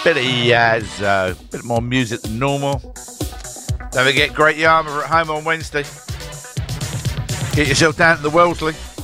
Bit of Yaz, bit more music than normal. Don't forget, Great Yarmouth at home on Wednesday. Get yourself down to the Wellesley.